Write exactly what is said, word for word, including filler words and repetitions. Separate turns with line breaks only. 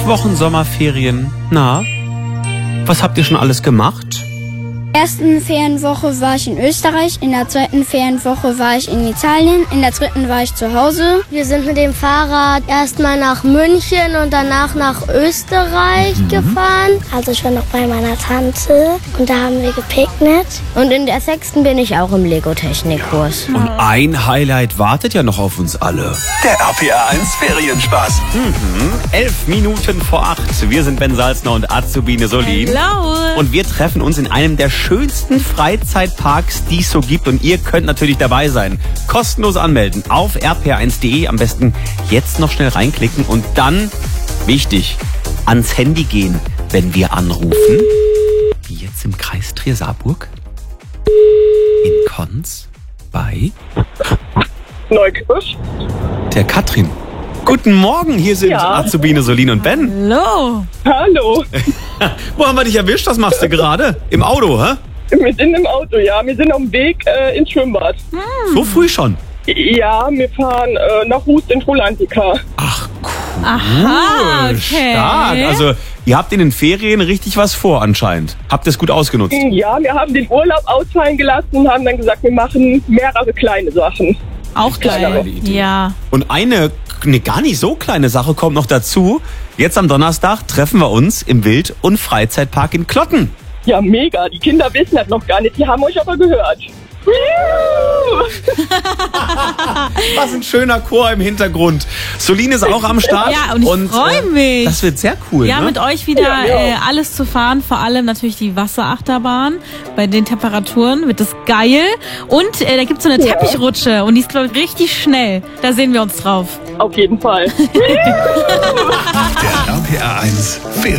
Wochen Sommerferien. Na, was habt ihr schon alles gemacht?
In der ersten Ferienwoche war ich in Österreich, in der zweiten Ferienwoche war ich in Italien, in der dritten war ich zu Hause.
Wir sind mit dem Fahrrad erstmal nach München und danach nach Österreich mhm. gefahren. Also ich war noch bei meiner Tante und da haben wir gepicknickt.
Und in der sechsten bin ich auch im Lego-Technikkurs.
Und ein Highlight wartet ja noch auf uns alle.
Der R P R eins Ferienspaß.
Mhm. Elf Minuten vor acht. Wir sind Ben Salzner und Azubine Solin.
Hallo.
Und wir treffen uns in einem der schönsten Freizeitparks, die es so gibt. Und ihr könnt natürlich dabei sein. Kostenlos anmelden auf r p r eins punkt d e. Am besten jetzt noch schnell reinklicken und dann, wichtig, ans Handy gehen, wenn wir anrufen. Wie jetzt im Kreis Trier-Saarburg. In Konz bei
Neukirch.
Der Katrin. Guten Morgen, hier sind
Ja.
Azubine Solin und Ben.
Hallo.
Hallo.
Wo haben wir dich erwischt? Was machst du gerade? Im Auto, hä?
Wir sind im Auto, ja. Wir sind auf dem Weg äh, ins Schwimmbad.
So früh schon.
Ja, wir fahren äh, nach Hust in Trolantica.
Ach, cool.
Aha, okay.
Stark. Also, ihr habt in den Ferien richtig was vor anscheinend. Habt ihr es gut ausgenutzt?
Ja, wir haben den Urlaub ausfallen gelassen und haben dann gesagt, wir machen mehrere kleine Sachen.
Auch geil.
Geile Idee.
Ja.
Und eine, eine gar nicht so kleine Sache kommt noch dazu. Jetzt am Donnerstag treffen wir uns im Wild- und Freizeitpark in Klotten.
Ja, mega. Die Kinder wissen das noch gar nicht. Die haben euch aber gehört.
Was ein schöner Chor im Hintergrund. Solin ist auch am Start.
Ja, und ich freue mich.
Das wird sehr cool.
Ja,
ne?
mit euch wieder
Ja, ja.
Äh, alles zu fahren, vor allem natürlich die Wasserachterbahn. Bei den Temperaturen wird das geil. Und äh, da gibt's so eine
Ja.
Teppichrutsche und die ist, glaube ich, richtig schnell. Da sehen wir uns drauf.
Auf jeden Fall.
Der R P R eins Ferien.